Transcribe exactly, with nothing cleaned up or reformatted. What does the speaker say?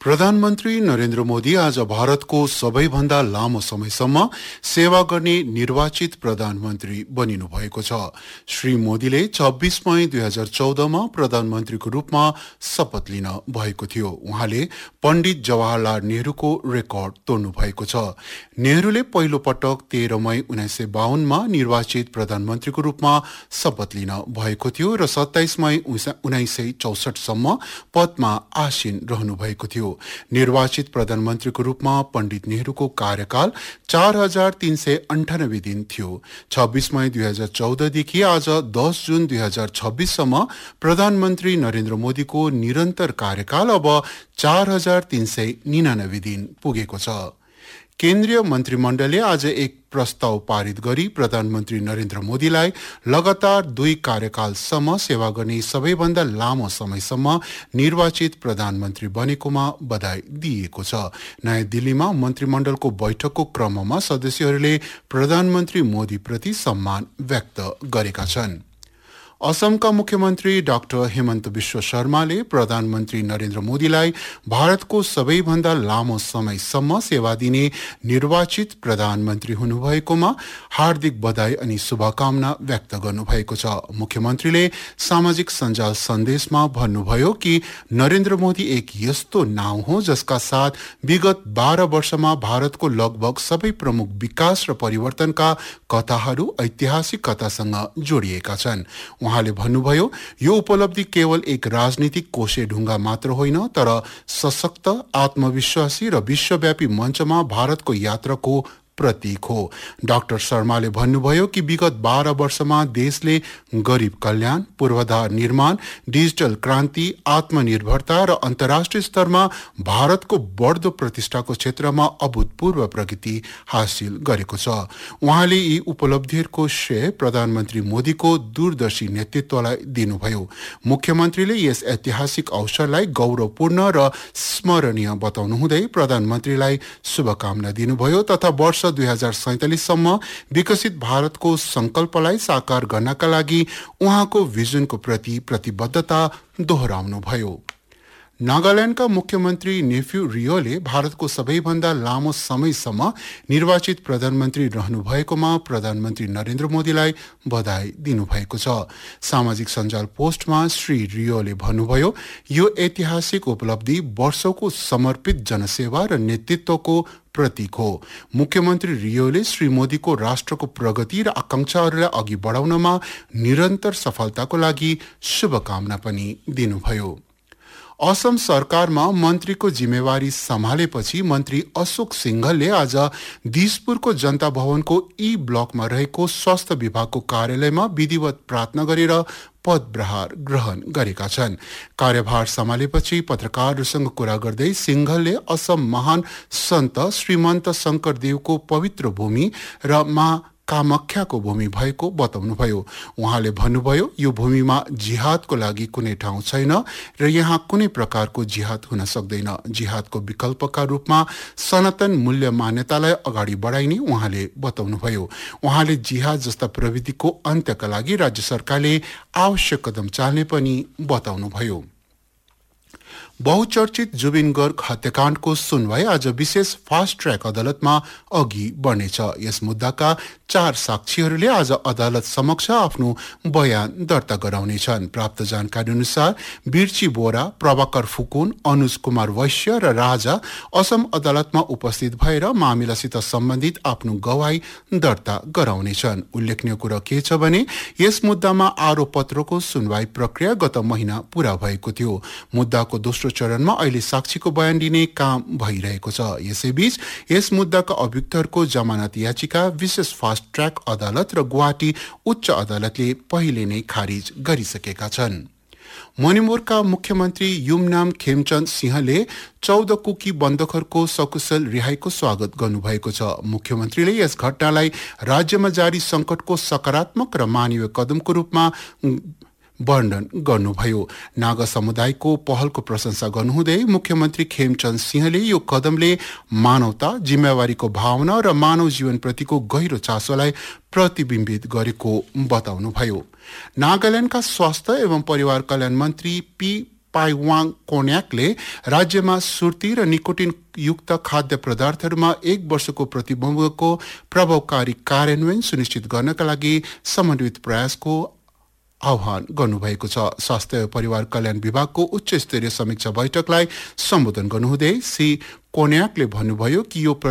प्रधानमन्त्री नरेन्द्र मोदी आज भारतको सबैभन्दा लामो समयसम्म सेवा गर्ने निर्वाचित प्रधानमन्त्री बनिनु भएको छ। श्री मोदीले छब्बीस मई दुई हजार चौधमा प्रधानमन्त्रीको रूपमा शपथ लिन भएको थियो। उहाँले पण्डित जवाहरलाल नेहरूको रेकर्ड तोड्नु भएको छ। नेहरूले पहिलो पटक तेह्र मई उन्नाइस सय बाहन्नमा निर्वाचित प्रधानमन्त्रीको रूपमा शपथ लिन भएको थियो र सत्ताइस मई उन्नाइस सय चौसठसम्म पदमा आसीन रहनु भएको थियो। निर्वाचित प्रधानमन्त्रीको रूपमा पण्डित नेहरूको कार्यकाल चार हजार तीन सय अन्ठानब्बे दिन थियो। छब्बीस मई दुई हजार चौधदेखि आज दस जुन दुई हजार छब्बीससम्म प्रधानमन्त्री नरेन्द्र मोदीको निरन्तर कार्यकाल अब चार हजार तीन सय निनानब्बे दिन पुगेको छ। केन्द्रीय मन्त्रीमण्डलले आज एक प्रस्ताव पारित गरी प्रधानमन्त्री नरेन्द्र मोदीलाई लगातार दुई कार्यकालसम्म सेवा गर्ने सबैभन्दा लामो समयसम्म निर्वाचित प्रधानमन्त्री बनेकोमा बधाई दिएको छ। नयाँ दिल्लीमा मन्त्रीमण्डलको बैठकको क्रममा सदस्यहरूले प्रधानमन्त्री मोदीप्रति सम्मान व्यक्त गरेका छन्। असमका मुख्यमन्त्री डाक्टर हेमन्त विश्व शर्माले प्रधानमन्त्री नरेन्द्र मोदीलाई भारतको सबैभन्दा लामो समयसम्म सेवा दिने निर्वाचित प्रधानमन्त्री हुनुभएकोमा हार्दिक बधाई अनि शुभकामना व्यक्त गर्नुभएको छ। मुख्यमन्त्रीले सामाजिक सञ्जाल सन्देशमा भन्नुभयो कि नरेन्द्र मोदी एक यस्तो नाउँ हो जसका साथ विगत बाह्र वर्षमा भारतको लगभग सबै प्रमुख विकास र परिवर्तनका कथाहरू ऐतिहासिक कथासँग जोडिएका छन्। उहाँले भन्नुभयो यो उपलब्धि केवल एक राजनीतिक कोसे ढुङ्गा मात्र होइन, तर सशक्त, आत्मविश्वासी र विश्वव्यापी मञ्चमा भारतको यात्राको प्रतीक हो। डाक्टर शर्माले भन्नुभयो कि विगत बाह्र वर्षमा देशले गरिब कल्याण, पूर्वाधार निर्माण, डिजिटल क्रान्ति, आत्मनिर्भरता र अन्तर्राष्ट्रिय स्तरमा भारतको बढ्दो प्रतिष्ठाको क्षेत्रमा अभूतपूर्व प्रगति हासिल गरेको छ। उहाँले यी उपलब्धिहरूको श्रेय प्रधानमन्त्री मोदीको दूरदर्शी नेतृत्वलाई दिनुभयो। मुख्यमन्त्रीले यस ऐतिहासिक अवसरलाई गौरवपूर्ण र स्मरणीय बताउनुहुँदै प्रधानमन्त्रीलाई शुभकामना दिनुभयो तथा वर्ष दुई हजार सैंतालीससम्म विकसित भारतको संकल्पलाई साकार गर्नका लागि उहाँको भिजनको प्रति प्रतिबद्धता दोहोऱ्याउनुभयो। नागाल्यान्डका मुख्यमन्त्री नेफ्यू रियोले भारतको सबैभन्दा लामो समयसम्म निर्वाचित प्रधानमन्त्री रहनुभएकोमा प्रधानमन्त्री नरेन्द्र मोदीलाई बधाई दिनुभएको छ। सामाजिक सञ्जाल पोस्टमा श्री रियोले भन्नुभयो, यो ऐतिहासिक उपलब्धि वर्षौंको समर्पित जनसेवा र नेतृत्वको प्रतीक हो। मुख्यमन्त्री रियोले श्री मोदीको राष्ट्रको प्रगति र आकांक्षाहरूलाई अघि बढाउनमा निरन्तर सफलताको लागि शुभकामना पनि दिनुभयो। असम सरकारमा मन्त्रीको जिम्मेवारी सम्हालेपछि मन्त्री अशोक सिंघलले आज दिसपुरको जनता भवनको ई ब्लकमा रहेको स्वास्थ्य विभागको कार्यालयमा विधिवत प्रार्थना गरेर पदभार ग्रहण गरेका छन्। कार्यभार सम्हालेपछि पत्रकारहरूसँग कुरा गर्दै सिंघलले असम महान सन्त श्रीमन्त शंकरदेवको पवित्र भूमि र मा कामाख्याको भूमि भएको बताउनुभयो। उहाँले भन्नुभयो, यो भूमिमा जिहादको लागि कुनै ठाउँ छैन र यहाँ कुनै प्रकारको जिहाद हुन सक्दैन। जिहादको विकल्पका रूपमा सनातन मूल्य मान्यतालाई अगाडि बढाइने उहाँले बताउनुभयो। उहाँले जिहाद जस्ता प्रविधिको अन्त्यका लागि राज्य सरकारले आवश्यक कदम चाल्ने पनि बताउनुभयो। बहुचर्चित जुबिन गर्ग हत्याकाण्डको सुनवाई आज विशेष फास्ट ट्र्याक अदालतमा अघि बढ्नेछ। यस मुद्दाका चार साक्षीहरूले आज अदालत समक्ष आफ्नो बयान दर्ता गराउनेछन्। प्राप्त जानकारी अनुसार बिर्ची बोरा, प्रभाकर फुकुन, अनुज कुमार वैश्य र राजा असम अदालतमा उपस्थित भएर मामिलासित सम्बन्धित आफ्नो गवाही दर्ता गराउनेछन्। उल्लेखनीय कुरा के छ भने यस मुद्दामा आरोप पत्रको सुनवाई प्रक्रिया गत महिना पूरा भएको थियो। मुद्दाको दोस्रो चरणमा अहिले साक्षीको बयान दिने काम भइरहेको छ। यसैबीच यस मुद्दाका अभियुक्तहरूको जमानत याचिका विशेष फास्ट ट्र्याक अदालत र गुवाहाटी उच्च अदालतले पहिले नै खारिज गरिसकेका छन्। मणिपुरका मुख्यमन्त्री युमनाम खेमचन्द सिंहले चौध कुकी बन्दखोरको सकुशल रिहाईको स्वागत गर्नुभएको छ। मुख्यमन्त्रीले यस घटनालाई राज्यमा जारी संकटको सकारात्मक र मानवीय कदमको रूपमा वर्णन गर्नुभयो। नागा समुदायको पहलको प्रशंसा गर्नुहुँदै मुख्यमन्त्री खेमचन्द सिंहले यो कदमले मानवता, जिम्मेवारीको भावना र मानव जीवनप्रतिको गहिरो चासोलाई प्रतिबिम्बित गरेको बताउनुभयो। नागाल्यान्डका स्वास्थ्य एवं परिवार कल्याण मन्त्री पी पाइवाङ कोन्याकले राज्यमा सुर्ती र निकोटिन युक्त खाद्य पदार्थहरूमा एक वर्षको प्रतिबन्धको प्रभावकारी कार्यान्वयन सुनिश्चित गर्नका लागि समन्वित प्रयासको आह्वान गर्नुभएको छ। स्वास्थ्य एवं परिवार कल्याण विभागको उच्च स्तरीय समीक्षा बैठकलाई सम्बोधन गर्नुहुँदै श्री कोन्याकले भन्नुभयो कि यो